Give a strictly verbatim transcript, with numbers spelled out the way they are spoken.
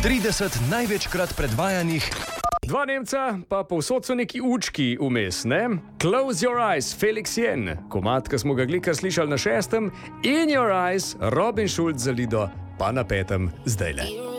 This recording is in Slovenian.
trideset največkrat predvajanih. Dva Nemca, pa povsod so neki učki vmes, ne? Close Your Eyes, Felix Jen, komad, ki smo ga glika slišali na šestem, In Your Eyes, Robin Schulz za Lido, pa na petem zdajle.